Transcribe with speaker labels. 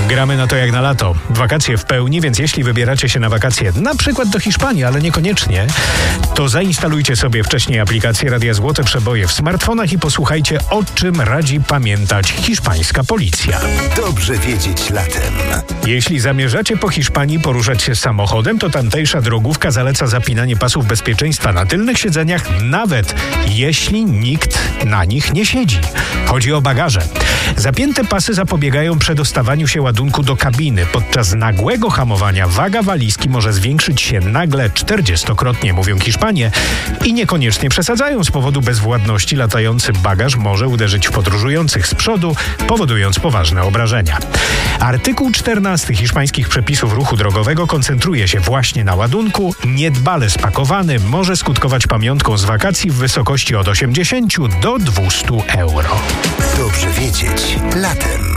Speaker 1: Gramy na to jak na lato. Wakacje w pełni, więc jeśli wybieracie się na wakacje na przykład do Hiszpanii, ale niekoniecznie, to zainstalujcie sobie wcześniej aplikację Radia Złote Przeboje w smartfonach i posłuchajcie, o czym radzi pamiętać hiszpańska policja.
Speaker 2: Dobrze wiedzieć latem.
Speaker 1: Jeśli zamierzacie po Hiszpanii poruszać się samochodem, to tamtejsza drogówka zaleca zapinanie pasów bezpieczeństwa na tylnych siedzeniach, nawet jeśli nikt na nich nie siedzi. Chodzi o bagaże. Zapięte pasy zapobiegają przedostawaniu się ładunku do kabiny. Podczas nagłego hamowania waga walizki może zwiększyć się nagle 40-krotnie, mówią Hiszpanie, i niekoniecznie przesadzają. Z powodu bezwładności latający bagaż może uderzyć w podróżujących z przodu, powodując poważne obrażenia. Artykuł 14 hiszpańskich przepisów ruchu drogowego koncentruje się właśnie na ładunku. Niedbale spakowany może skutkować pamiątką z wakacji w wysokości od 80 do 200 euro.
Speaker 2: Dobrze wiedzieć latem.